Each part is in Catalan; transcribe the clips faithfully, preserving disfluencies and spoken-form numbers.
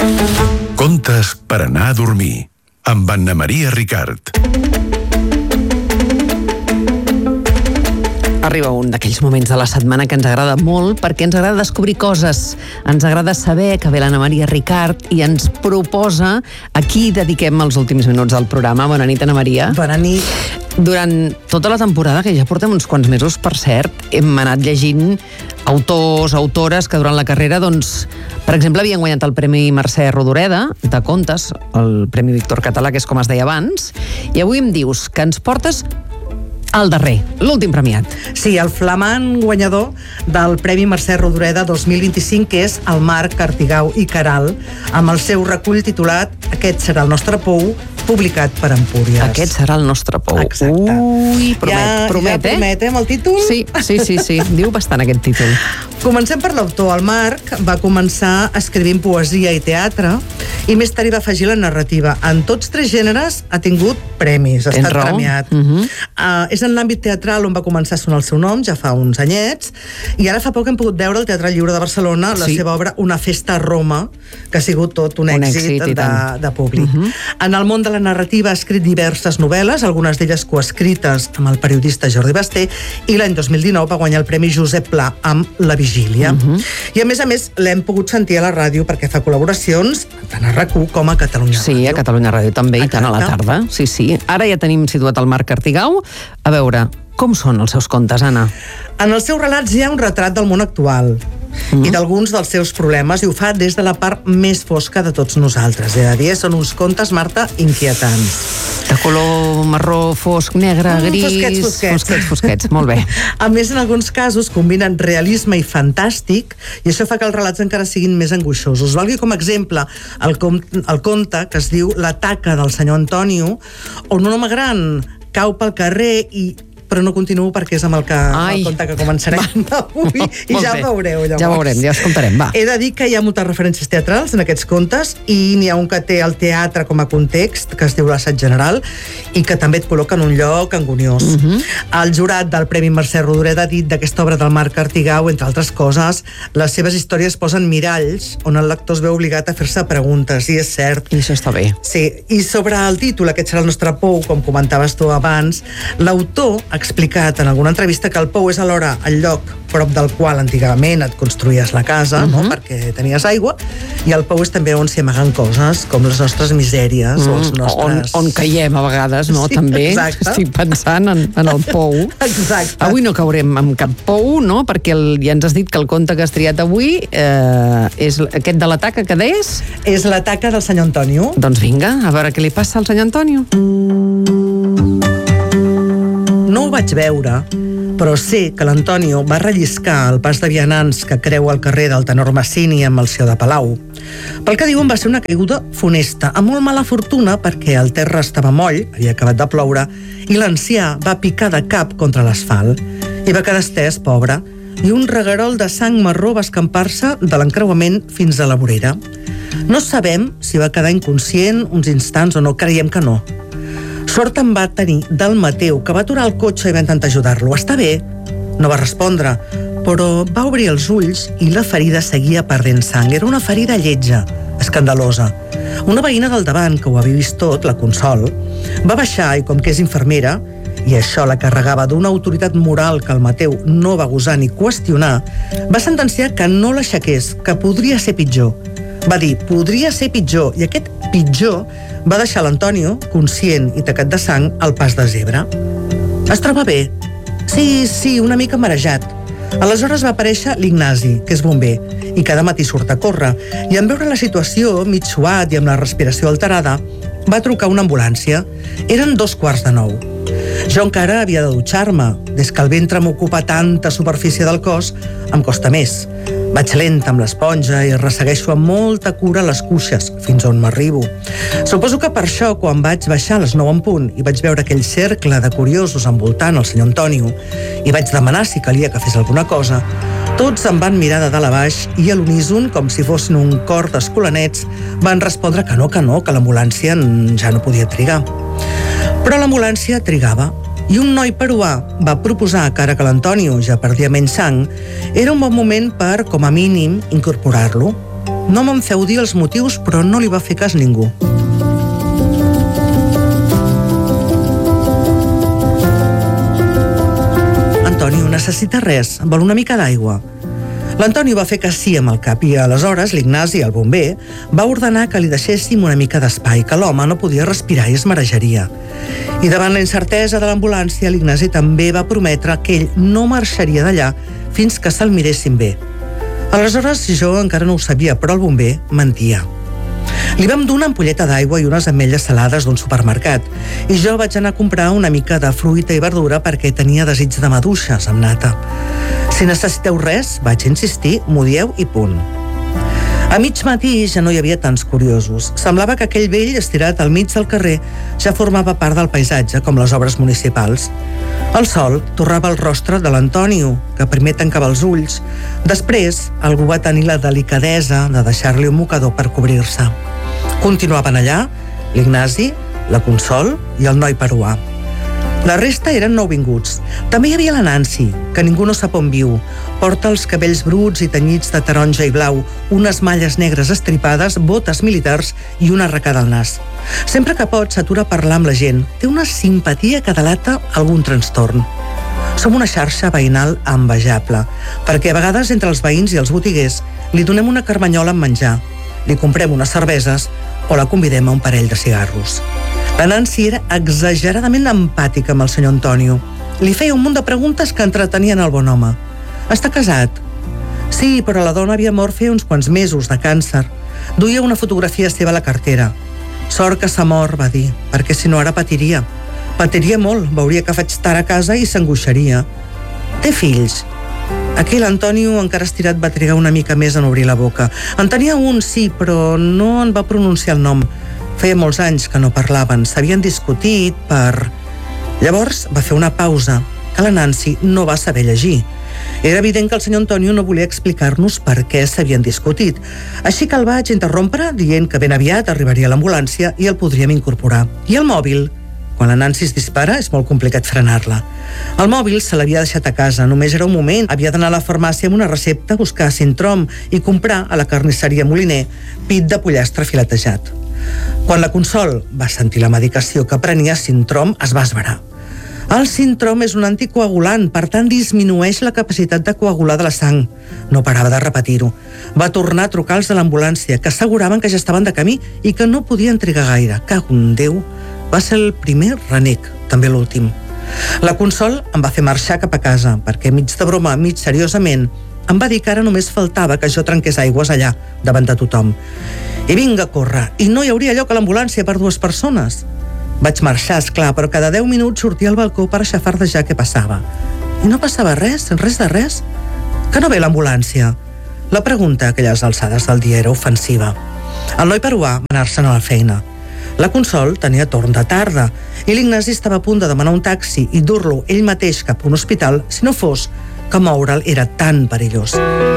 Contes per anar a dormir, amb Anna Maria Ricard. Arriba un d'aquells moments de la setmana que ens agrada molt perquè ens agrada descobrir coses, ens agrada saber que ve l'Anna Maria Ricard i ens proposa a qui dediquem els últims minuts del programa. Bona nit, Anna Maria. Bona nit. Durant tota la temporada, que ja portem uns quants mesos, per cert, hem anat llegint autors, autores que durant la carrera, doncs, per exemple, havien guanyat el Premi Mercè Rodoreda de contes, el Premi Víctor Català, que és com es deia abans, i avui em dius que ens portes el darrer, l'últim premiat. Sí, el flamant guanyador del Premi Mercè Rodoreda dos mil vint-i-cinc, que és el Marc Artigau i Queralt, amb el seu recull titulat Aquest serà el nostre pou, publicat per Empúries. Aquest serà el nostre pou. Exacte. Ui, promet, ja, promet, ja eh? promet, eh, amb el títol? Sí, sí, sí, sí. Diu bastant aquest títol. Comencem per l'autor. El Marc va començar escrivint poesia i teatre i més tard hi va afegir la narrativa. En tots tres gèneres ha tingut premis, ha estat premiat. Uh -huh. uh, és en l'àmbit teatral on va començar a sonar el seu nom, ja fa uns anyets, i ara fa poc hem pogut veure al Teatre Lliure de Barcelona la sí. seva obra Una festa a Roma, que ha sigut tot un, un èxit, èxit de, de públic. Uh -huh. En el món de la narrativa ha escrit diverses novel·les, algunes d'elles coescrites amb el periodista Jordi Basté, i l'any dos mil dinou va guanyar el Premi Josep Pla amb La Vigília. Uh -huh. I a més a més l'hem pogut sentir a la ràdio perquè fa col·laboracions tant a RAC u com a Catalunya Ràdio. Sí, a Catalunya Ràdio també, i tant a la tarda. Sí, sí. Ara ja tenim situat el Marc Artigau. A veure, com són els seus contes, Anna? En els seus relats hi ha un retrat del món actual mm. i d'alguns dels seus problemes, i ho fa des de la part més fosca de tots nosaltres. He de dir, són uns contes, Marta, inquietants. De color marró, fosc, negre, mm, gris... Fosquets, fosquets. Fosquets, fosquets, molt bé. A més, en alguns casos combinen realisme i fantàstic, i això fa que els relats encara siguin més angoixosos. Valgui com a exemple el, com, el conte que es diu La taca del senyor Antonio, on un home gran cau pel carrer i però no continuo perquè és amb el, que, el conte que començarem avui i ja ho veureu, llavors. Ja ho veurem, ja us contarem, va. He de dir que hi ha moltes referències teatrals en aquests contes i n'hi ha un que té el teatre com a context, que es diu L'assaig general, i que també et col·loca en un lloc anguniós. Uh -huh. El jurat del Premi Mercè Rodoreda ha dit d'aquesta obra del Marc Artigau, entre altres coses, les seves històries posen miralls on el lector es veu obligat a fer-se preguntes, i és cert. I això està bé. Sí, i sobre el títol, Aquest serà el nostre pou, com comentaves tu abans, l'autor ha explicat en alguna entrevista que el pou és alhora el lloc prop del qual antigament et construïes la casa, uh -huh. no? perquè tenies aigua, i el pou és també on s'hi amaguen coses com les nostres misèries, uh -huh. o els nostres... On, on caiem a vegades, no? Sí, també exacte. estic pensant en, en el pou. Exacte. Avui no caurem en cap pou, no? Perquè el, ja ens has dit que el conte que has triat avui eh, és aquest de la taca que deies? És La taca del senyor Antonio. Doncs vinga, a veure què li passa al senyor Antonio. No ho vaig veure, però sé que l'Antonio va relliscar el pas de vianants que creua el carrer del tenor Massini amb el seu de Palau. Pel que diuen, va ser una caiguda funesta, amb molt mala fortuna perquè el terra estava moll, havia acabat de ploure, i l'ancià va picar de cap contra l'asfalt. I va quedar estès, pobre, i un reguerol de sang marró va escampar-se de l'encreuament fins a la vorera. No sabem si va quedar inconscient uns instants o no, creiem que no. Sort en va tenir del Mateu, que va aturar el cotxe i va intentar ajudar-lo. Està bé? No va respondre, però va obrir els ulls i la ferida seguia perdent sang. Era una ferida lletja, escandalosa. Una veïna del davant, que ho havia vist tot, la Consol, va baixar i, com que és infermera, i això la carregava d'una autoritat moral que el Mateu no va gosar ni qüestionar, va sentenciar que no l'aixequés, que podria ser pitjor. Va dir, podria ser pitjor, i aquest pitjor va deixar l'Antonio, conscient i tacat de sang, al pas de zebra. Es troba bé? Sí, sí, una mica marejat. Aleshores va aparèixer l'Ignasi, que és bomber, i cada matí surt a córrer, i en veure la situació, mig suat i amb la respiració alterada, va trucar una ambulància. Eren dos quarts de nou. Jo encara havia de dutxar-me. Des que el ventre m'ocupa tanta superfície del cos, em costa més. Vaig lenta amb l'esponja i ressegueixo amb molta cura les cuixes, fins on m'arribo. Suposo que per això, quan vaig baixar a les nou en punt i vaig veure aquell cercle de curiosos envoltant el senyor Antonio i vaig demanar si calia que fes alguna cosa, tots em van mirar de dalt a baix i a l'uníson, com si fossin un cor d'escolanets, van respondre que no, que no, que l'ambulància ja no podia trigar. Però l'ambulància trigava. I un noi peruà va proposar que ara que l'Antonio ja perdia menys sang, era un bon moment per, com a mínim, incorporar-lo. No me'n feu dir els motius, però no li va fer cas ningú. Antonio necessita res, vol una mica d'aigua. L'Antonio va fer que sí amb el cap i aleshores l'Ignasi, el bomber, va ordenar que li deixéssim una mica d'espai, que l'home no podia respirar i es marejaria. I davant la incertesa de l'ambulància, l'Ignasi també va prometre que ell no marxaria d'allà fins que se'l miressin bé. Aleshores jo encara no ho sabia, però el bomber mentia. Li vam donar una ampolleta d'aigua i unes ametlles salades d'un supermercat i jo vaig anar a comprar una mica de fruita i verdura perquè tenia desig de maduixes amb nata. Si necessiteu res, vaig insistir, m'ho dieu i punt. A mig matí ja no hi havia tants curiosos. Semblava que aquell vell estirat al mig del carrer ja formava part del paisatge, com les obres municipals. El sol torrava el rostre de l'Antonio, que primer tancava els ulls. Després, algú va tenir la delicadesa de deixar-li un mocador per cobrir-se. Continuaven allà l'Ignasi, la Consol i el noi peruà. La resta eren nouvinguts. També hi havia la Nancy, que ningú no sap on viu. Porta els cabells bruts i tenyits de taronja i blau, unes malles negres estripades, botes militars i una arracada al nas. Sempre que pot s'atura a parlar amb la gent. Té una simpatia que delata algun trastorn. Som una xarxa veïnal envejable, perquè a vegades entre els veïns i els botiguers li donem una carmanyola amb menjar, li comprem unes cerveses o la convidem a un parell de cigarros. La Nancy era exageradament empàtica amb el senyor Antonio. Li feia un munt de preguntes que entretenien el bon home. Està casat? Sí, però la dona havia mort feia uns quants mesos de càncer. Duia una fotografia seva a la cartera. Sort que s'ha mort, va dir, perquè si no ara patiria. Patiria molt, veuria que faig tard a casa i s'angoixaria. Té fills? Aquí l'Antonio, encara estirat, va trigar una mica més en obrir la boca. En tenia un, sí, però no en va pronunciar el nom. Feia molts anys que no parlaven, s'havien discutit per... Llavors va fer una pausa, que la Nancy no va saber llegir. Era evident que el senyor Antonio no volia explicar-nos per què s'havien discutit, així que el vaig interrompre dient que ben aviat arribaria l'ambulància i el podríem incorporar. I el mòbil? Quan la Nancy es dispara és molt complicat frenar-la. El mòbil se l'havia deixat a casa, només era un moment. Havia d'anar a la farmàcia amb una recepta, buscar Sintrom i comprar a la carnisseria Moliner pit de pollastre filetejat. Quan la Consol va sentir la medicació que prenia Sintrom, es va esverar. El Sintrom és un anticoagulant, per tant disminueix la capacitat de coagular de la sang. No parava de repetir-ho. Va tornar a trucar als de l'ambulància, que asseguraven que ja estaven de camí i que no podien trigar gaire. Cago en Déu! Va ser el primer renec, també l'últim. La Consol em va fer marxar cap a casa, perquè mig de broma, mig seriosament, em va dir que ara només faltava que jo trenqués aigües allà, davant de tothom. I vinga a córrer, i no hi hauria lloc a l'ambulància per dues persones. Vaig marxar, esclar, però cada deu minuts sortia al balcó per aixafardejar què passava. I no passava res, res de res. Que no ve l'ambulància? La pregunta a aquelles alçades del dia era ofensiva. El noi peruà va anar-se'n a la feina. La Consol tenia torn de tarda i l'Ignasi estava a punt de demanar un taxi i dur-lo ell mateix cap a un hospital si no fos que moure'l era tan perillós.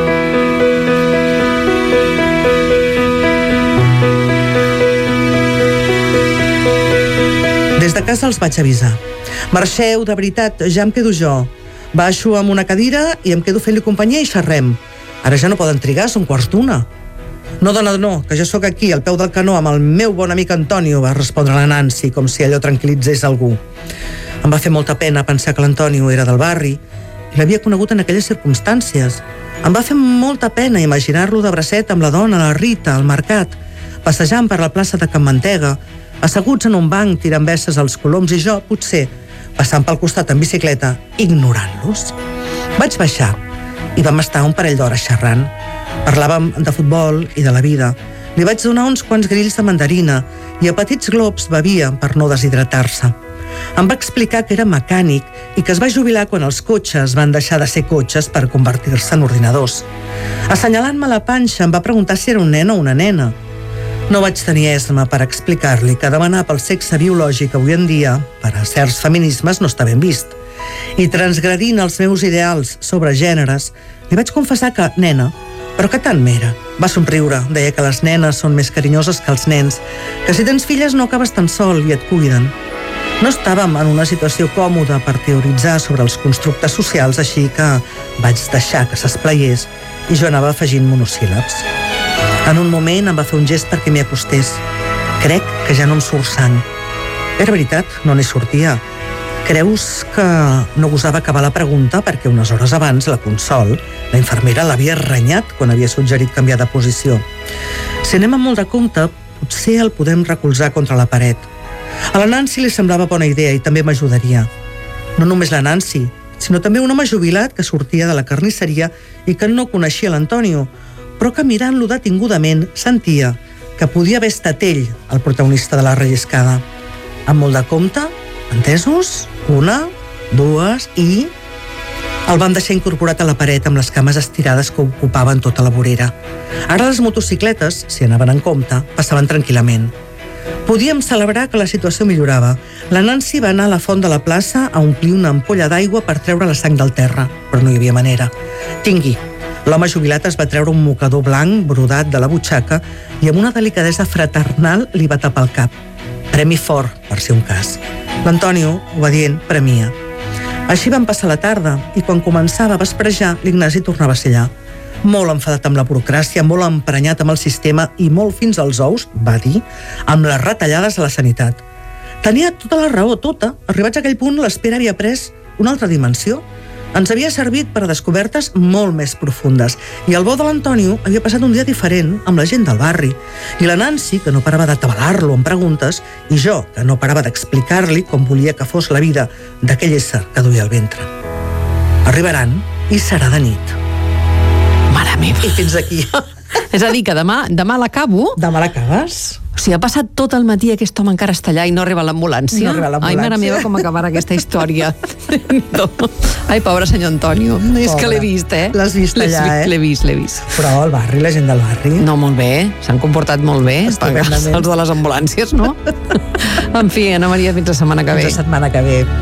Des de casa els vaig avisar. Marxeu, de veritat, ja em quedo jo. Baixo amb una cadira i em quedo fent-li companyia i xerrem. Ara ja no poden trigar, són quarts d'una. No, dona, no, que jo sóc aquí, al peu del canó, amb el meu bon amic Antonio, va respondre la Nancy, com si allò tranquil·litzés algú. Em va fer molta pena pensar que l'Antonio era del barri i l'havia conegut en aquelles circumstàncies. Em va fer molta pena imaginar-lo de bracet amb la dona, la Rita, al mercat, passejant per la plaça de Can Mantega, asseguts en un banc tirant besses als coloms i jo, potser, passant pel costat en bicicleta, ignorant-los. Vaig baixar i vam estar un parell d'hores xerrant. Parlàvem de futbol i de la vida. Li vaig donar uns quants grills de mandarina i a petits globs bevia per no deshidratar-se. Em va explicar que era mecànic i que es va jubilar quan els cotxes van deixar de ser cotxes per convertir-se en ordinadors. Assenyalant-me la panxa em va preguntar si era un nen o una nena. No vaig tenir esma per explicar-li que demanar pel sexe biològic avui en dia, per a certs feminismes, no està ben vist. I transgredint els meus ideals sobre gèneres, li vaig confessar que nena, però que tant m'era. Va somriure, deia que les nenes són més carinyoses que els nens, que si tens filles no acabes tan sol i et cuiden. No estàvem en una situació còmoda per teoritzar sobre els constructes socials, així que vaig deixar que s'esplaiés i jo anava afegint monosíl·labs. En un moment em va fer un gest perquè m'hi acostés. Crec que ja no em surt sang. Era veritat, no n'hi sortia. Creus que no gosava acabar la pregunta perquè unes hores abans la Consol, la infermera, l'havia renyat quan havia suggerit canviar de posició. Si anem amb molt de compte, potser el podem recolzar contra la paret. A la Nancy li semblava bona idea i també m'ajudaria. No només la Nancy, sinó també un home jubilat que sortia de la carnisseria i que no coneixia l'Antonio, però que mirant-lo detingudament sentia que podia haver estat ell el protagonista de la relliscada. Amb molt de compte, entesos? Una, dues i... El van deixar incorporat a la paret amb les cames estirades que ocupaven tota la vorera. Ara les motocicletes, si anaven en compte, passaven tranquil·lament. Podíem celebrar que la situació millorava. La Nancy va anar a la font de la plaça a omplir una ampolla d'aigua per treure la sang del terra, però no hi havia manera. Tingui. L'home jubilat es va treure un mocador blanc brodat de la butxaca i amb una delicadesa fraternal li va tapar el cap. Premi fort, per ser un cas. L'Antonio, obedient, premia. Així van passar la tarda i quan començava a vesprejar, l'Ignasi tornava a ser allà. Molt enfadat amb la burocràcia, molt emprenyat amb el sistema i molt fins als ous, va dir, amb les retallades a la sanitat. Tenia tota la raó, tota. Arribats a aquell punt, l'espera havia pres una altra dimensió. Ens havia servit per a descobertes molt més profundes. I el bo de l'Antonio havia passat un dia diferent amb la gent del barri. I la Nancy, que no parava d'atabalar-lo amb preguntes, i jo, que no parava d'explicar-li com volia que fos la vida d'aquell ésser que duia al ventre. Arribaran i serà de nit. Mare meva. I fins aquí. És a dir, que demà, demà l'acabo. Demà l'acabes? O sigui, ha passat tot el matí aquest home encara està allà i no arriba l'ambulància. No arriba l'ambulància. Ai, mare meva, com acabarà aquesta història. No. Ai, pobre senyor Antonio. Pobre. És que l'he vist, eh? L'has vist allà, eh? L'he vist, l'he vist. Però el barri, la gent del barri... No, molt bé. S'han comportat molt bé. Estupendament. Els de les ambulàncies, no? En fi, Anna Maria, fins la setmana que ve. Fins la setmana que ve.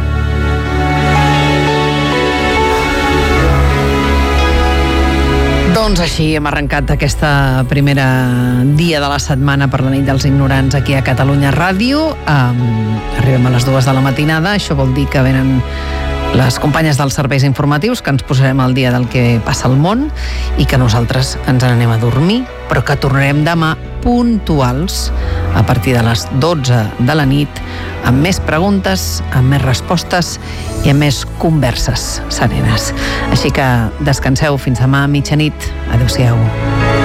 Doncs així hem arrencat aquesta primera dia de la setmana per la nit dels ignorants aquí a Catalunya Ràdio. Um, arribem a les dues de la matinada, això vol dir que venen les companyes dels serveis informatius, que ens posarem al dia del que passa al món i que nosaltres ens n'anem a dormir, però que tornarem demà puntuals a partir de les dotze de la nit amb més preguntes, amb més respostes i amb més converses serenes. Així que descanseu fins demà a mitjanit. Adéu-siau.